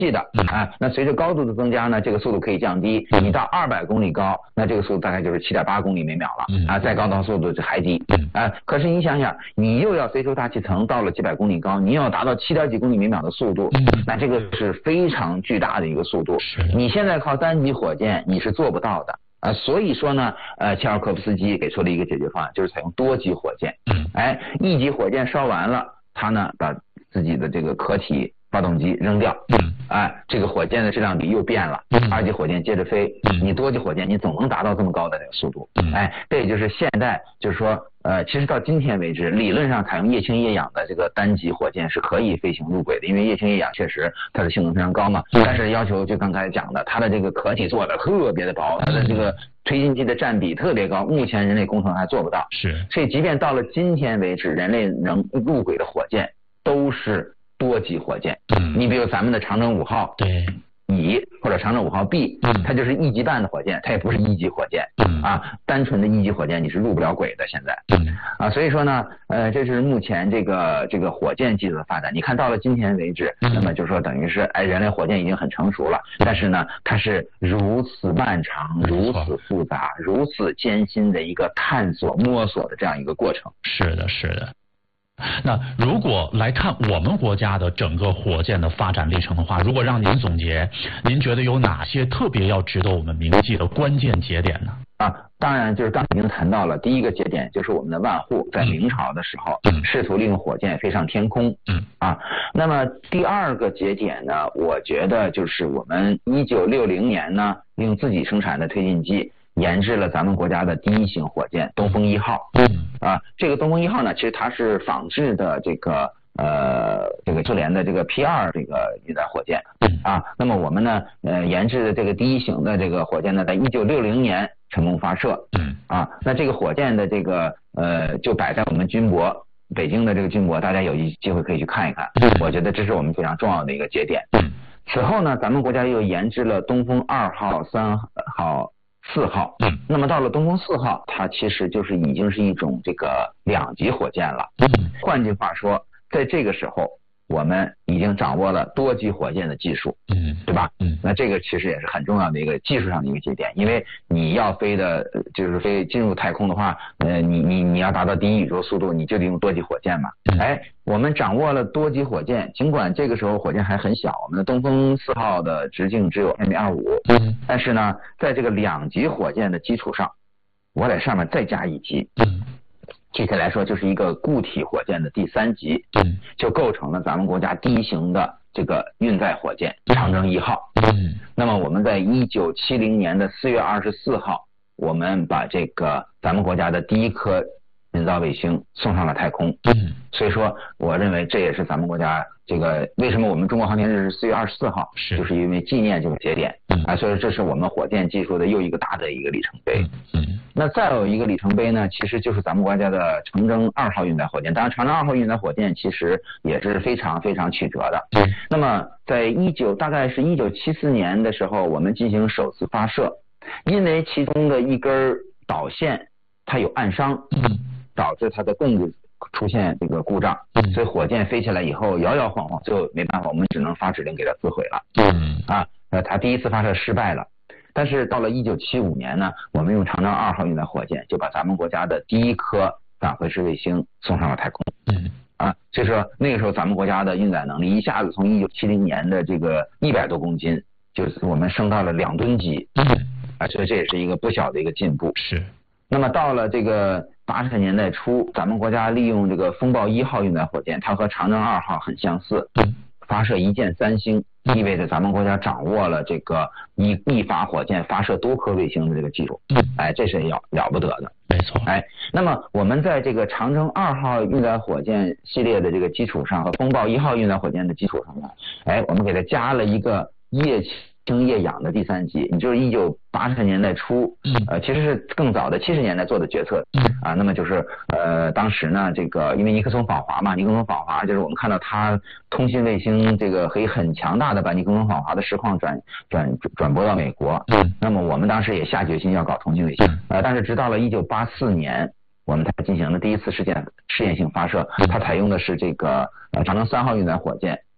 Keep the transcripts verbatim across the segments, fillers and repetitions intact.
的啊。那随着高度的增加呢，这个速度可以降低，你到二百公里高，那这个速度大概就是 七点八公里每秒了啊，再高的速度就还低啊。可是你想想，你又要飞出大气层，到了几百公里高，你要达到七点几公里每秒的速度，那这个是非常巨大的一个速度。你现在靠单级火箭你是做不到的。啊，所以说呢，呃，切尔科夫斯基给出了一个解决方案，就是采用多级火箭。哎，一级火箭烧完了，他呢把自己的这个壳体发动机扔掉，哎，这个火箭的质量比又变了，二级火箭接着飞，你多级火箭你总能达到这么高的这个速度。哎，这也就是现在就是说，呃，其实到今天为止，理论上采用液氢液氧的这个单级火箭是可以飞行入轨的，因为液氢液氧确实它的性能非常高嘛，但是要求就刚才讲的，它的这个壳体做的特别的薄，它的这个推进剂的占比特别高，目前人类工程还做不到。 是， 所以即便到了今天为止，人类能入轨的火箭都是多级火箭。嗯，你比如咱们的长征五号， 对。 乙或者长征五号 B， 它就是一级半的火箭，它也不是一级火箭， 嗯啊，单纯的一级火箭你是入不了轨的现在， 嗯啊，所以说呢，呃，这是目前这个这个火箭技术的发展。你看到了今天为止，那么就是说等于是哎，人类火箭已经很成熟了，但是呢，它是如此漫长、如此复杂、如此艰辛的一个探索、摸索的这样一个过程。 是的，是的。那如果来看我们国家的整个火箭的发展历程的话，如果让您总结，您觉得有哪些特别要值得我们铭记的关键节点呢？ 啊，当然就是刚才已经谈到了第一个节点，就是我们的万户在明朝的时候，嗯，试图利用火箭飞上天空，嗯啊。那么第二个节点呢，我觉得就是我们一九六零年呢，用自己生产的推进剂研制了咱们国家的第一型火箭东风一号。嗯啊，这个东风一号呢，其实它是仿制的这个呃这个苏联的这个 P 二 这个运载火箭。啊，那么我们呢呃研制的这个第一型的这个火箭呢，在一九六零年成功发射。嗯啊，那这个火箭的这个呃就摆在我们军博北京的这个军博，大家有一机会可以去看一看。我觉得这是我们非常重要的一个节点。嗯，此后呢，咱们国家又研制了东风二号、三号。四号，嗯，那么到了东风四号，它其实就是已经是一种这个两级火箭了。嗯，换句话说，在这个时候，我们已经掌握了多级火箭的技术。嗯，对吧？嗯，那这个其实也是很重要的一个技术上的一个节点，因为你要飞的，就是飞进入太空的话，呃，你你你要达到第一宇宙速度，你就得用多级火箭嘛。哎，我们掌握了多级火箭，尽管这个时候火箭还很小，我们的东风四号的直径只有 一米二五，嗯，但是呢，在这个两级火箭的基础上，我在上面再加一级，嗯，具体来说就是一个固体火箭的第三级，嗯，就构成了咱们国家第一型的这个运载火箭长征一号。嗯，那么我们在一九七零年的四月二十四号，我们把这个咱们国家的第一颗人造卫星送上了太空。嗯，所以说我认为这也是咱们国家这个为什么我们中国航天日是四月二十四号，是就是因为纪念这个节点。嗯啊，所以说这是我们火箭技术的又一个大的一个里程碑。嗯，那再有一个里程碑呢，其实就是咱们国家的长征二号运载火箭。当然，长征二号运载火箭其实也是非常非常曲折的。嗯，那么在一九大概是一九七四年的时候，我们进行首次发射，因为其中的一根导线它有暗伤。嗯。导致它的动力出现这个故障，所以火箭飞起来以后摇摇晃晃，最后没办法，我们只能发指令给它自毁了。嗯啊，呃，它第一次发射失败了，但是到了一九七五年呢，我们用长征二号运载火箭就把咱们国家的第一颗返回式卫星送上了太空。嗯啊，所以说那个时候咱们国家的运载能力一下子从一九七零年的这个一百多公斤，就是我们升到了两吨级。嗯啊，所以这也是一个不小的一个进步。是。那么到了这个八十年代初，咱们国家利用这个风暴一号运载火箭，它和长征二号很相似，发射一箭三星，意味着咱们国家掌握了这个一一发火箭发射多颗卫星的这个技术。哎，这是了了不得的。没错。哎，那么我们在这个长征二号运载火箭系列的这个基础上，和风暴一号运载火箭的基础上呢，哎，我们给它加了一个液氢液氧的第三级，也就是一九八十年代初，呃，其实是更早的七十年代做的决策。啊，那么就是呃，当时呢，这个因为尼克松访华嘛，尼克松访华就是我们看到他通信卫星这个可以很强大的把尼克松访华的实况转转转播到美国。嗯，那么我们当时也下决心要搞通信卫星，呃，但是直到了一九八四年，我们才进行了第一次试验试验性发射，它采用的是这个呃长征三号运载火箭。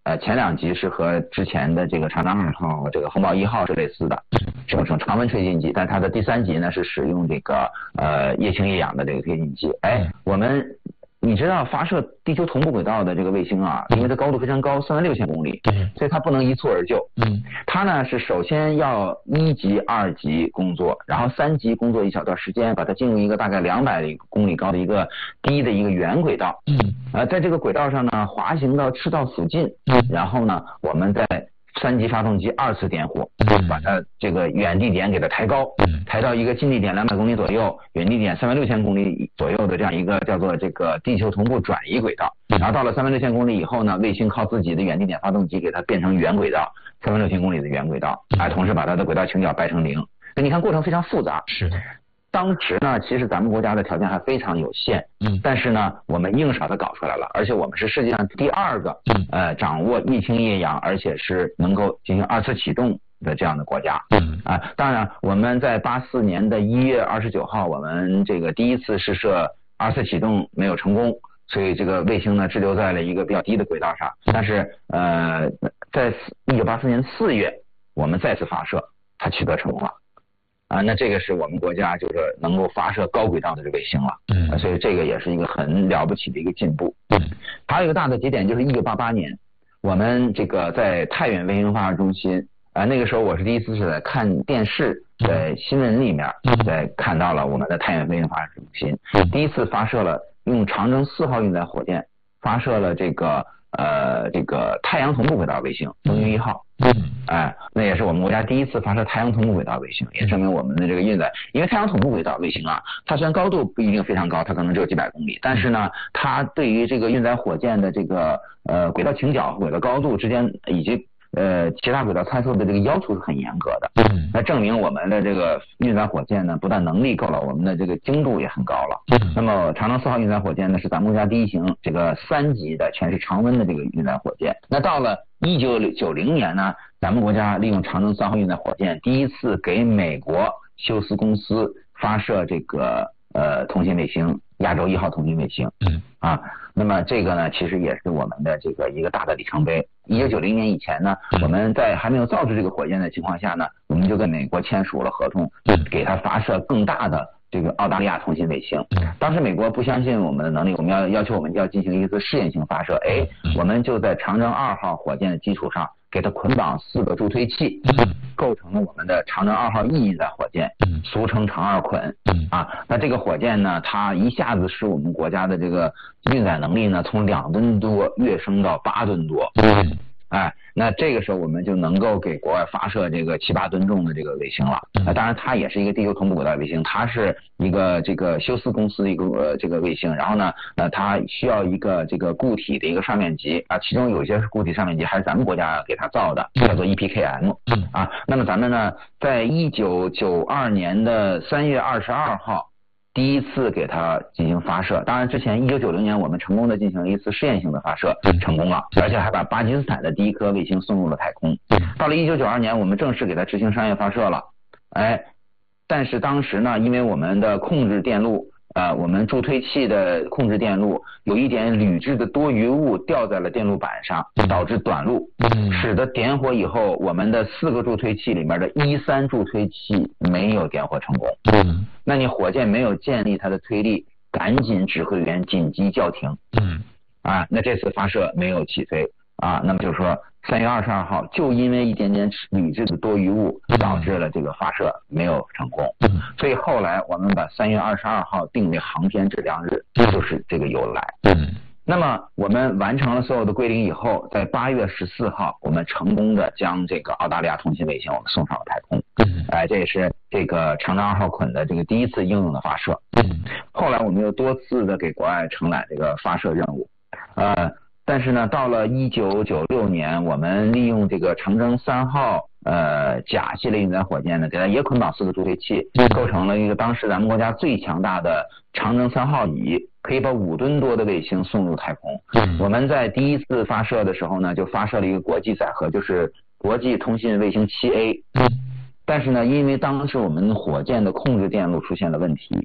呃，前两级是和之前的这个长征二号、这个风暴一号是类似的，这种常温推进剂，但它的第三级呢是使用这个呃液氢液氧的这个推进剂。哎，我们你知道发射地球同步轨道的这个卫星啊，因为它高度非常高，三万六千公里，所以它不能一蹴而就。嗯，它呢是首先要一级、二级工作，然后三级工作一小段时间，把它进入一个大概两百公里高的一个低的一个圆轨道。嗯，呃，在这个轨道上呢，滑行到赤道附近，然后呢，我们再三级发动机二次点火，把它这个远地点给它抬高，抬到一个近地点两百公里左右，远地点三万六千公里左右的这样一个叫做这个地球同步转移轨道。然后到了三万六千公里以后呢，卫星靠自己的远地点发动机给它变成原轨道，三万六千公里的原轨道，啊，同时把它的轨道倾角掰成零。你看过程非常复杂。 是的。 当时呢，其实咱们国家的条件还非常有限，嗯，但是呢，我们硬把它搞出来了，而且我们是世界上第二个，嗯，呃，掌握液氢液氧，而且是能够进行二次启动的这样的国家，嗯，啊，当然我们在八四年的一月二十九号，我们这个第一次试射二次启动没有成功，所以这个卫星呢滞留在了一个比较低的轨道上，但是呃，在一九八四年四月，我们再次发射，它取得成功了。啊，那这个是我们国家就是能够发射高轨道的这卫星了，嗯、啊，所以这个也是一个很了不起的一个进步。嗯，还有一个大的节点就是一九八八年，我们这个在太原卫星发射中心，啊，那个时候我是第一次是在看电视，在新闻里面，在看到了我们的太原卫星发射中心，第一次发射了用长征四号运载火箭发射了这个呃这个太阳同步轨道卫星风云一号。嗯，哎，那也是我们国家第一次发射太阳同步轨道卫星，也证明我们的这个运载，因为太阳同步轨道卫星啊，它虽然高度不一定非常高，它可能只有几百公里，但是呢，它对于这个运载火箭的这个呃轨道倾角和轨道高度之间以及呃其他轨道参数的这个要求是很严格的。嗯，那证明我们的这个运载火箭呢，不但能力够了，我们的这个精度也很高了。嗯，那么长征四号运载火箭呢，是咱们国家第一型这个三级的全是常温的这个运载火箭。那到了一九九零年呢，咱们国家利用长征三号运载火箭第一次给美国休斯公司发射这个呃通信卫星亚洲一号通信卫星。嗯，啊，那么这个呢，其实也是我们的这个一个大的里程碑。一九九零年以前呢，我们在还没有造出这个火箭的情况下呢，我们就跟美国签署了合同，给它发射更大的这个澳大利亚通信卫星。当时美国不相信我们的能力，我们要要求我们要进行一次试验性发射。哎，我们就在长征二号火箭的基础上，给它捆绑四个助推器，构成了我们的长征二号 E 运载火箭，俗称长二捆。啊，那这个火箭呢，它一下子使我们国家的这个运载能力呢，从两吨多跃升到八吨多。哎，那这个时候我们就能够给国外发射这个七八吨重的这个卫星了。那当然它也是一个地球同步轨道卫星，它是一个这个休斯公司的一个呃这个卫星，然后呢呃它需要一个这个固体的一个上面级啊，其中有一些是固体上面级还是咱们国家给它造的，叫做 E P K M 啊。那么咱们呢在一九九二年的三月二十二号第一次给它进行发射，当然之前一九九零年我们成功的进行了一次试验性的发射，成功了，而且还把巴基斯坦的第一颗卫星送入了太空。到了一九九二年我们正式给它执行商业发射了，哎，但是当时呢，因为我们的控制电路呃，我们助推器的控制电路有一点铝制的多余物掉在了电路板上，导致短路，使得点火以后我们的四个助推器里面的一三助推器没有点火成功。嗯，那你火箭没有建立它的推力，赶紧指挥员紧急叫停。嗯，啊，那这次发射没有起飞啊，那么就是说三月二十二号就因为一点点铝制的多余物导致了这个发射没有成功。嗯，所以后来我们把三月二十二号定为航天质量日，就是这个由来。嗯，那么我们完成了所有的归零以后，在八月十四号我们成功的将这个澳大利亚通信卫星我们送上了太空。嗯，哎，这也是这个长征二号捆的这个第一次应用的发射。嗯，后来我们又多次的给国外承揽这个发射任务。呃但是呢，到了一九九六年，我们利用这个长征三号呃甲系列运载火箭呢，给它也捆绑四个助推器，构成了一个当时咱们国家最强大的长征三号乙，可以把五吨多的卫星送入太空。嗯，我们在第一次发射的时候呢，就发射了一个国际载荷，就是国际通信卫星 七 A。嗯，但是呢，因为当时我们火箭的控制电路出现了问题。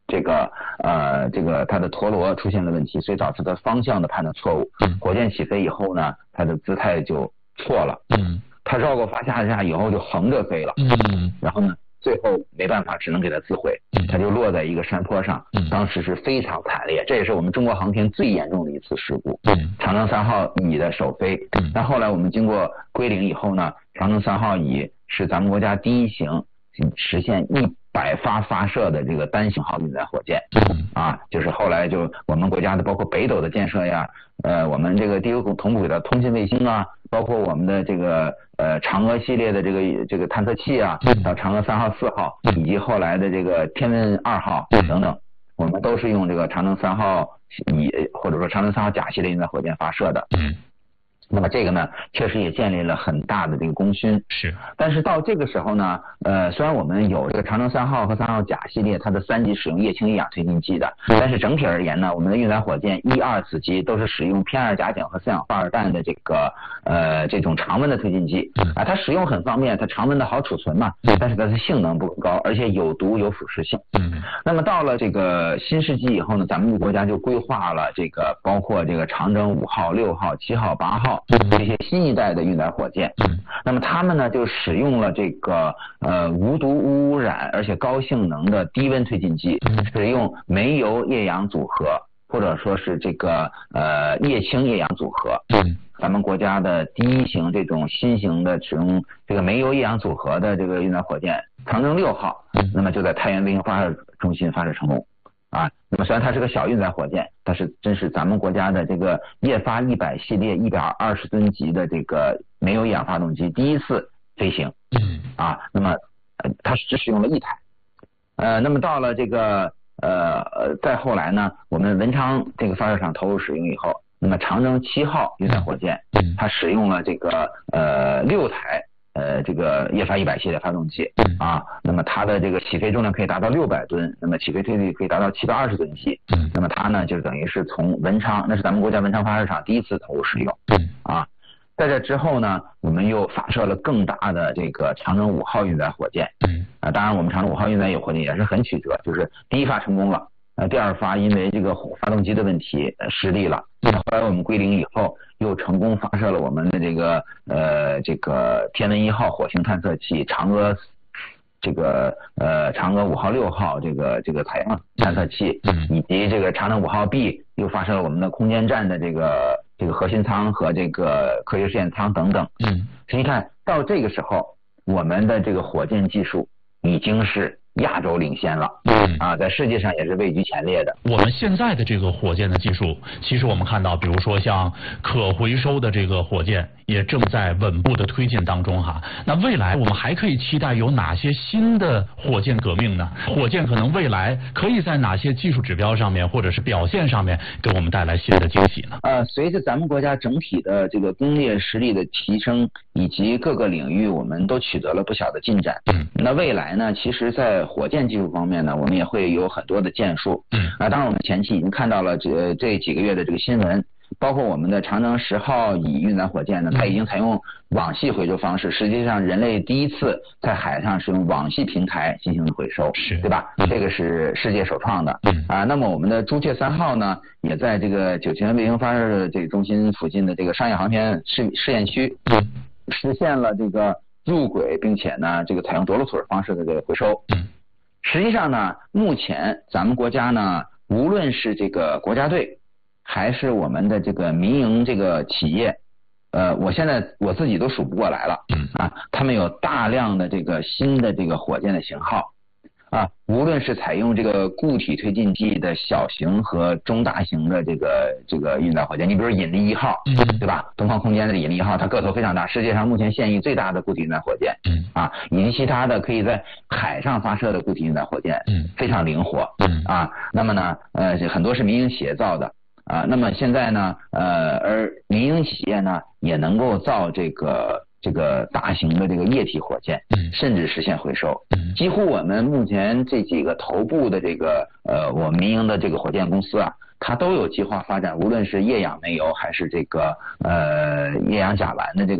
这个呃这个它的陀螺出现了问题，所以导致它方向的判断错误。火箭起飞以后呢，它的姿态就错了。 嗯， 它绕过发下架以后就横着飞了。 嗯， 然后呢，最后没办法，只能给它自毁。它就落在一个山坡上。当时是非常惨烈，这也是我们中国航天最严重的一次事故。 嗯， 长征三号乙的首飞。嗯，但后来我们经过归零以后呢，长征三号乙是咱们国家第一型实现一百发发射的这个单型号运载火箭。嗯，啊，就是后来就我们国家的包括北斗的建设呀，呃，我们这个地球同步的通信卫星啊，包括我们的这个呃嫦娥系列的这个这个探测器啊，到嫦娥三号、四号，以及后来的这个天问二号等等，我们都是用这个长征三号乙或者说长征三号甲系列运载火箭发射的。嗯。那么这个呢，确实也建立了很大的这个功勋。 是。 但是到这个时候呢，呃，虽然我们有这个长征三号和三号甲系列它的三级使用液氢液氧推进剂的，但是整体而言呢，我们的运载火箭一二子级都是使用偏二甲苷和四氧化二氮的这个呃这种常温的推进剂啊，它使用很方便，它常温的好储存嘛，但是它的性能不高，而且有毒有腐蚀性。嗯。那么到了这个新世纪以后呢，咱们国家就规划了这个包括这个长征五号、六号、七号、八号。这些新一代的运载火箭。嗯。那么他们呢就使用了这个呃无毒无污染而且高性能的低温推进剂，使用煤油液氧组合或者说是这个呃液氢液氧组合。嗯。咱们国家的第一型这种新型的使用这个煤油液氧组合的这个运载火箭长征六号，那么就在太原卫星发射中心发射成功。啊，那么虽然它是个小运载火箭，但是真是咱们国家的这个液发一百系列一百二十吨级的这个煤油液氧发动机第一次飞行。嗯。啊，那么呃它只使用了一台。呃，那么到了这个呃呃再后来呢，我们文昌这个发射场投入使用以后，那么长征七号运载火箭，它使用了这个呃六台。呃，这个液发一百系列发动机啊，那么它的这个起飞重量可以达到六百吨，那么起飞推力可以达到七百二十吨级。嗯，那么它呢，就等于是从文昌，那是咱们国家文昌发射场第一次投入使用。嗯，啊，在这之后呢，我们又发射了更大的这个长征五号运载火箭。嗯，啊，当然我们长征五号运载火箭也是很曲折，就是第一发成功了。呃，第二发因为这个发动机的问题呃失利了，那后来我们归零以后，又成功发射了我们的这个呃这个天问一号火星探测器、嫦娥这个呃嫦娥五号、六号这个这个采样探测器，以及这个长征五号 B 又发射了我们的空间站的这个这个核心舱和这个科学实验舱等等。嗯，所以你看到这个时候，我们的这个火箭技术已经是亚洲领先了。嗯，啊，在世界上也是位居前列的。 我们现在的这个火箭的技术，其实我们看到，比如说像可回收的这个火箭，也正在稳步的推进当中哈。那未来我们还可以期待有哪些新的火箭革命呢？火箭可能未来可以在哪些技术指标上面，或者是表现上面，给我们带来新的惊喜呢？ 呃，随着咱们国家整体的这个工业实力的提升，以及各个领域我们都取得了不小的进展。嗯，那未来呢，其实在火箭技术方面呢，我们也会有很多的建树。嗯，啊，当然我们前期已经看到了这这几个月的这个新闻。包括我们的长征十号乙运载火箭呢，它已经采用网系回收方式，实际上人类第一次在海上使用网系平台进行回收，是对吧？这个是世界首创的。嗯啊，那么我们的朱雀三号呢，也在这个九泉卫星发射这个中心附近的这个商业航天试试验区，嗯，实现了这个入轨，并且呢，这个采用着陆腿方式的这个回收。嗯，实际上呢，目前咱们国家呢，无论是这个国家队，还是我们的这个民营这个企业，呃，我现在我自己都数不过来了。嗯啊，他们有大量的这个新的这个火箭的型号啊，无论是采用这个固体推进剂的小型和中大型的这个这个运载火箭，你比如引力一号，嗯，对吧？东方空间的引力一号，它个头非常大，世界上目前现役最大的固体运载火箭。嗯啊，以及其他的可以在海上发射的固体运载火箭，嗯，非常灵活。嗯啊，那么呢，呃，很多是民营企业造的。啊，那么现在呢，呃，而民营企业呢也能够造这个这个大型的这个液体火箭，甚至实现回收。几乎我们目前这几个头部的这个呃，我们民营的这个火箭公司啊，它都有计划发展，无论是液氧煤油还是这个呃液氧甲烷的这个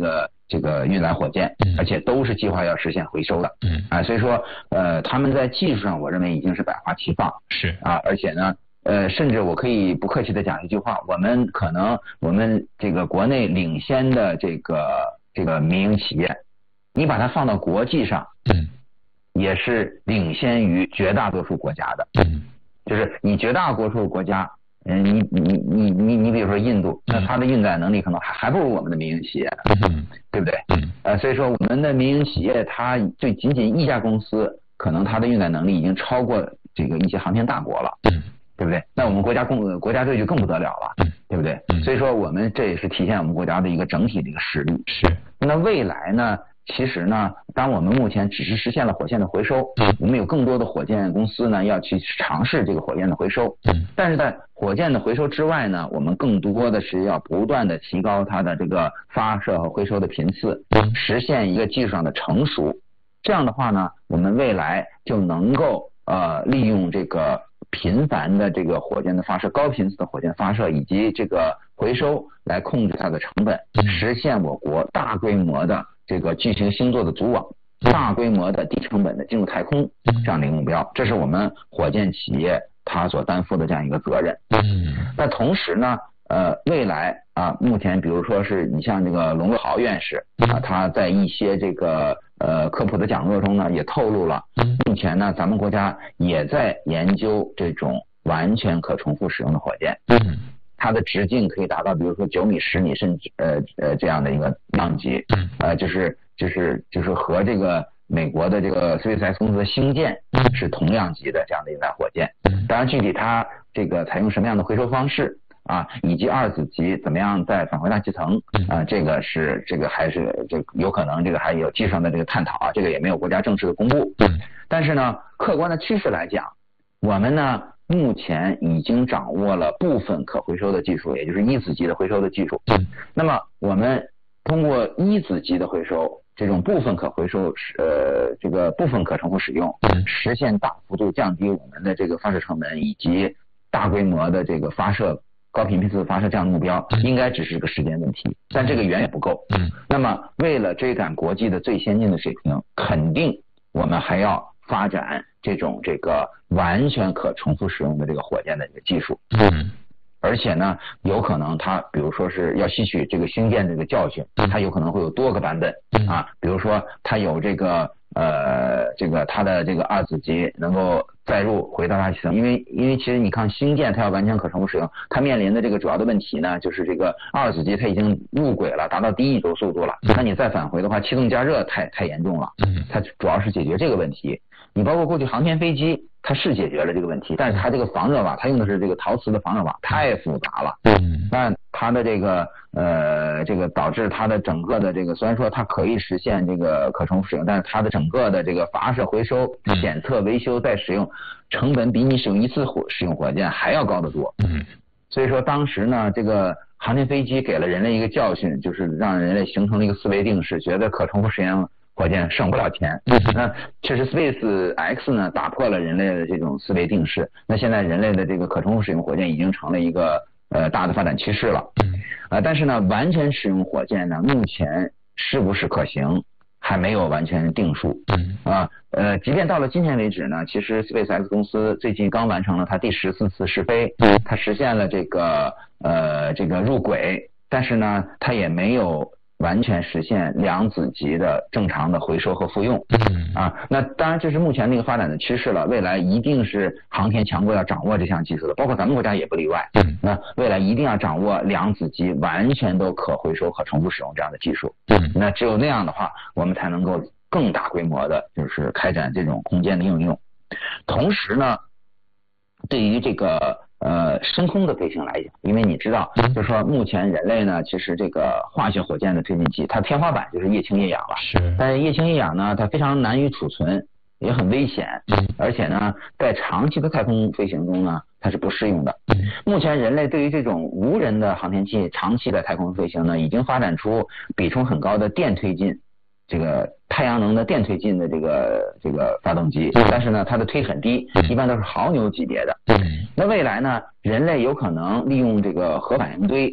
这个运载火箭，而且都是计划要实现回收的。 嗯啊，所以说呃他们在技术上我认为已经是百花齐放。 是啊，而且呢呃甚至我可以不客气的讲一句话，我们可能我们这个国内领先的这个这个民营企业，你把它放到国际上， 嗯， 也是领先于绝大多数国家的。 嗯， 就是你绝大多数国家，嗯，你你你你你比如说印度，那它的运载能力可能还还不如我们的民营企业， 嗯， 对不对？ 嗯， 呃，所以说我们的民营企业，它就仅仅一家公司，可能它的运载能力已经超过这个一些航天大国了， 嗯， 对不对？那我们国家共国家队就更不得了了， 嗯， 对不对？ 嗯， 所以说我们这也是体现我们国家的一个整体的一个实力。 是。 那未来呢？其实呢，当我们目前只是实现了火箭的回收，我们有更多的火箭公司呢要去尝试这个火箭的回收。但是在火箭的回收之外呢，我们更多的是要不断的提高它的这个发射和回收的频次，实现一个技术上的成熟。这样的话呢，我们未来就能够呃利用这个频繁的这个火箭的发射、高频次的火箭发射以及这个回收来控制它的成本，实现我国大规模的这个巨型星座的组网，大规模的低成本的进入太空这样的一个目标，这是我们火箭企业它所担负的这样一个责任。 嗯， 那同时呢，呃，未来啊，目前比如说是你像这个龙乐豪院士啊，他在一些这个呃科普的讲座中呢，也透露了，目前呢，咱们国家也在研究这种完全可重复使用的火箭。 嗯。 它的直径可以达到，比如说九米、十米，甚至呃呃这样的一个量级，呃，就是就是就是和这个美国的这个 SpaceX 公司的星舰是同量级的这样的一载火箭。当然，具体它这个采用什么样的回收方式啊，以及二子级怎么样再返回大气层啊，这个是这个还是这有可能这个还有技术上的这个探讨啊，这个也没有国家正式的公布。但是呢，客观的趋势来讲，我们呢。目前已经掌握了部分可回收的技术，也就是一子级的回收的技术。那么我们通过一子级的回收，这种部分可回收，呃，这个部分可重复使用，实现大幅度降低我们的这个发射成本以及大规模的这个发射高频次发射这样的目标，应该只是个时间问题，但这个远远不够。那么为了追赶国际的最先进的水平，肯定我们还要发展这种这个完全可重复使用的这个火箭的一个技术。 嗯， 而且呢，有可能它比如说是要吸取这个星舰这个教训，它有可能会有多个版本啊，比如说它有这个呃这个它的这个二子级能够载入回到大气层，因为因为其实你看星舰它要完全可重复使用，它面临的这个主要的问题呢，就是这个二子级它已经入轨了，达到低一轴速度了，那你再返回的话，气动加热太太严重了，它主要是解决这个问题。你包括过去航天飞机，它是解决了这个问题，但是它这个防热瓦，它用的是这个陶瓷的防热瓦，太复杂了。嗯，那它的这个呃，这个导致它的整个的这个，虽然说它可以实现这个可重复使用，但是它的整个的这个发射、回收、检测、维修再使用，成本比你使用一次火使用火箭还要高得多。嗯，所以说当时呢，这个航天飞机给了人类一个教训，就是让人类形成了一个思维定式，觉得可重复使用火箭省不了钱。那确实 SpaceX 呢打破了人类的这种思维定式。那现在人类的这个可重复使用火箭已经成了一个呃大的发展趋势了。呃，但是呢，完全使用火箭呢，目前是不是可行还没有完全定数。啊，呃，即便到了今天为止呢，其实 SpaceX 公司最近刚完成了它第十四次试飞，它实现了这个呃这个入轨，但是呢，它也没有完全实现两子级的正常的回收和复用。啊，那当然这是目前那个发展的趋势了，未来一定是航天强国要掌握这项技术的，包括咱们国家也不例外。那未来一定要掌握两子级完全都可回收、可重复使用这样的技术。那只有那样的话，我们才能够更大规模的就是开展这种空间的应用。同时呢，对于这个呃深空的飞行来讲，因为你知道就是说目前人类呢，其实这个化学火箭的推进器它天花板就是液氢液氧了。是。但是液氢液氧呢，它非常难以储存，也很危险。而且呢，在长期的太空飞行中呢，它是不适用的。目前人类对于这种无人的航天器长期在太空飞行呢，已经发展出比重很高的电推进，这个太阳能的电推进的这个这个发动机，但是呢，它的推很低，一般都是毫牛级别的。那未来呢，人类有可能利用这个核反应堆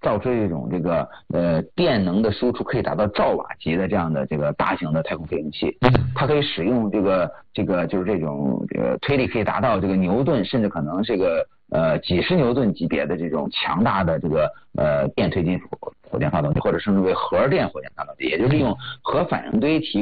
造出这种这个呃电能的输出可以达到兆瓦级的这样的这个大型的太空飞行器，它可以使用这个这个就是这种这个推力可以达到这个牛顿，甚至可能这个呃几十牛顿级别的这种强大的这个呃电推进火火箭发动机，或者称之为核电火箭发动机，也就是利用核反应堆提